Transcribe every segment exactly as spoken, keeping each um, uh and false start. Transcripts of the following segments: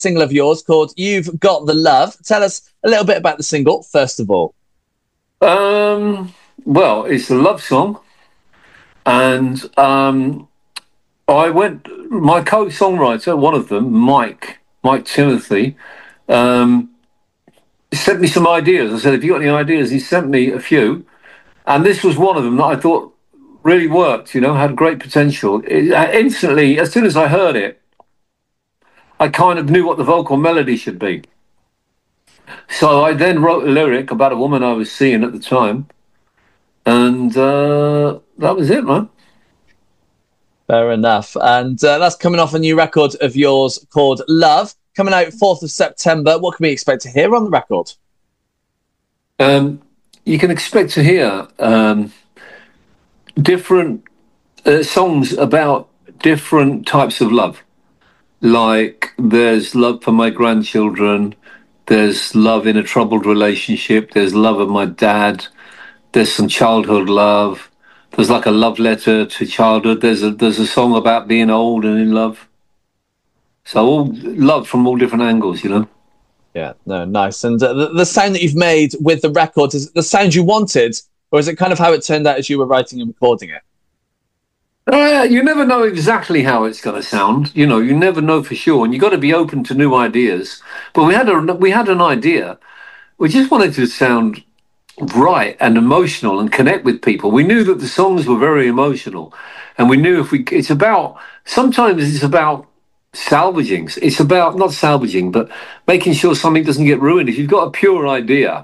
single of yours called You've Got the Love. Tell us a little bit about the single, first of all. Um, well, it's a love song. And um, I went, my co-songwriter, one of them, Mike, Mike Timothy, um, sent me some ideas. I said, have you got any ideas? He sent me a few. And this was one of them that I thought really worked, you know, had great potential. It, uh, instantly, as soon as I heard it, I kind of knew what the vocal melody should be. So I then wrote a lyric about a woman I was seeing at the time. And uh, that was it, man. Fair enough. And uh, that's coming off a new record of yours called Love, coming out fourth of September. What can we expect to hear on the record? Um, you can expect to hear um, different uh, songs about different types of love. Like there's love for my grandchildren, there's love in a troubled relationship, there's love of my dad, there's some childhood love, there's like a love letter to childhood, there's a there's a song about being old and in love. So all love from all different angles, you know. Yeah, no, nice. And uh, the, the sound that you've made with the record, is it the sound you wanted, or is it kind of how it turned out as you were writing and recording it? Uh, you never know exactly how it's going to sound. You know, you never know for sure, and you got to be open to new ideas. But we had a we had an idea. We just wanted to sound right and emotional and connect with people. We knew that the songs were very emotional, and we knew if we. It's about sometimes it's about salvaging. It's about not salvaging, but making sure something doesn't get ruined. If you've got a pure idea.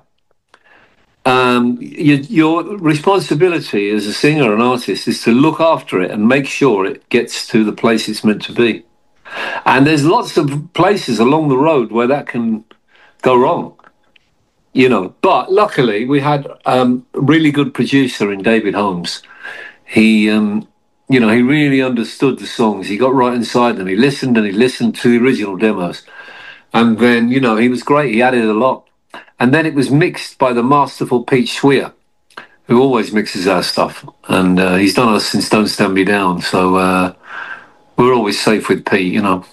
Um, your, your responsibility as a singer and artist is to look after it and make sure it gets to the place it's meant to be. And there's lots of places along the road where that can go wrong, you know. But luckily, we had um, a really good producer in David Holmes. He, um, you know, he really understood the songs. He got right inside them. He listened and he listened to the original demos. And then, you know, he was great. He added a lot. And then it was mixed by the masterful Pete Schwier, who always mixes our stuff. And uh, he's done us since Don't Stand Me Down. So uh, we're always safe with Pete, you know.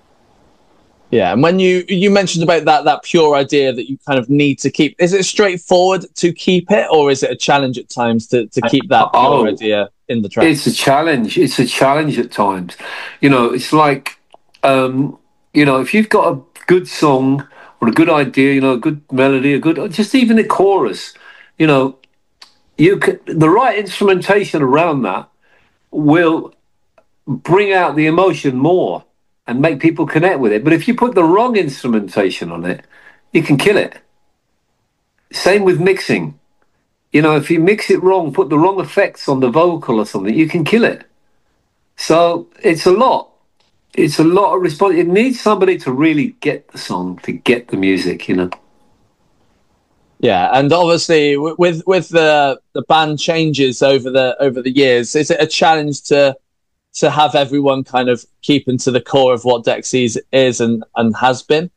Yeah, and when you you mentioned about that that pure idea that you kind of need to keep, is it straightforward to keep it, or is it a challenge at times to, to keep that pure oh, idea in the track? It's a challenge. It's a challenge at times. You know, it's like, um, you know, if you've got a good song, or a good idea, you know, a good melody, a good, just even a chorus, you know, you can, the right instrumentation around that will bring out the emotion more and make people connect with it. But if you put the wrong instrumentation on it, you can kill it. Same with mixing. You know, if you mix it wrong, put the wrong effects on the vocal or something, you can kill it. So it's a lot. It's a lot of response. It needs somebody to really get the song, to get the music, you know. Yeah, and obviously with with the the band changes over the over the years, is it a challenge to to have everyone kind of keeping to the core of what Dexys is and and has been?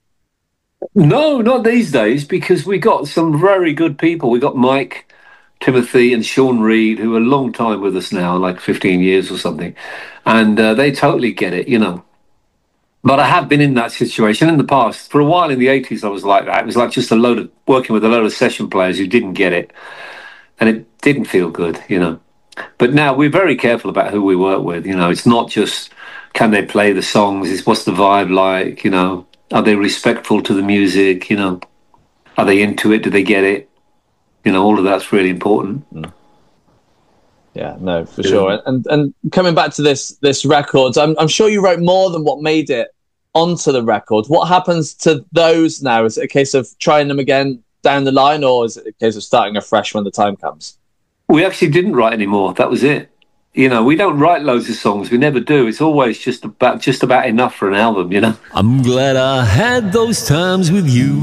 No, not these days, because we got some very good people. We got Mike Timothy and Sean Reed, who are a long time with us now, like fifteen years or something. And uh, they totally get it, you know. But I have been in that situation in the past. For a while in the eighties, I was like that. It was like just a load of working with a load of session players who didn't get it. And it didn't feel good, you know. But now we're very careful about who we work with. You know, it's not just can they play the songs, it's what's the vibe like, you know. Are they respectful to the music, you know. Are they into it? Do they get it? You know, all of that's really important. Mm. Yeah, no, for yeah. sure. And and coming back to this this record, I'm I'm sure you wrote more than what made it onto the record. What happens to those now? Is it a case of trying them again down the line, or is it a case of starting afresh when the time comes? We actually didn't write anymore. That was it. You know, we don't write loads of songs. We never do. It's always just about just about enough for an album, you know. I'm glad I had those times with you,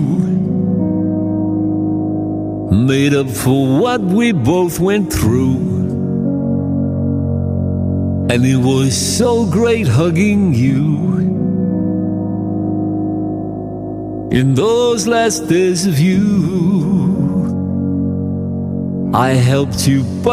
made up for what we both went through. And it was so great hugging you in those last days of you. I helped you, but